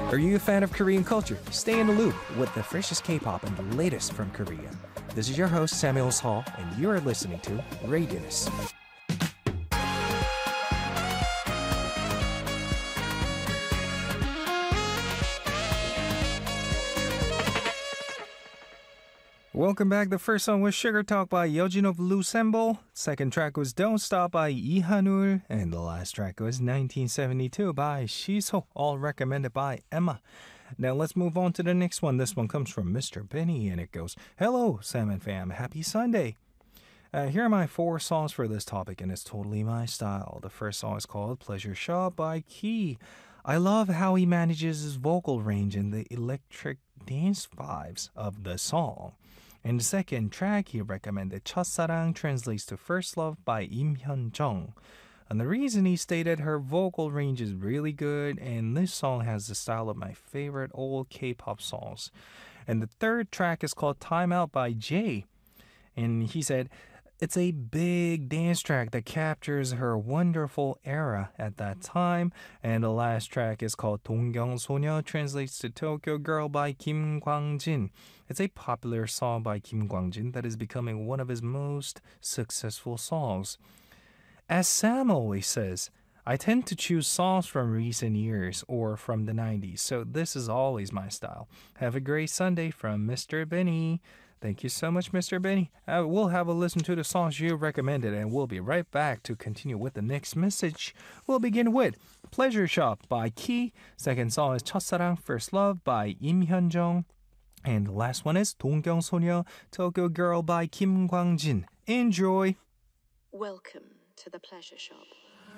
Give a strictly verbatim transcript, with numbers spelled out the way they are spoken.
Are you a fan of Korean culture? Stay in the loop with the freshest K-pop and the latest from Korea. This is your host, Samuel Hall, and you are listening to Radius. Welcome back. The first song was Sugar Talk by Yeojin of Lucemble. Second track was Don't Stop by Lee Han-ul. And the last track was nineteen seventy-two by Shiso, all recommended by Emma. Now let's move on to the next one. This one comes from Mister Benny and it goes, Hello, Sam and Fam. Happy Sunday. Uh, here are my four songs for this topic and it's totally my style. The first song is called Pleasure Shop by Key. I love how he manages his vocal range and the electric dance vibes of the song. And the second track he recommended, 첫사랑, translates to First Love by Im Hyun-jung. And the reason he stated her vocal range is really good and this song has the style of my favorite old K-pop songs. And the third track is called Time Out by Jay. And he said, it's a big dance track that captures her wonderful era at that time. And the last track is called 동경소녀, translates to Tokyo Girl by Kim Kwang-jin. It's a popular song by Kim Kwang-jin that is becoming one of his most successful songs. As Sam always says, I tend to choose songs from recent years or from the nineties, so this is always my style. Have a great Sunday from Mister Benny. Thank you so much, Mister Benny. Uh, we'll have a listen to the songs you recommended and we'll be right back to continue with the next message. We'll begin with Pleasure Shop by Key. Second song is 첫사랑, First Love by Im Hyun-jung. And the last one is 동경소녀, Tokyo Girl by Kim Kwang-jin. Enjoy! Welcome to the Pleasure Shop.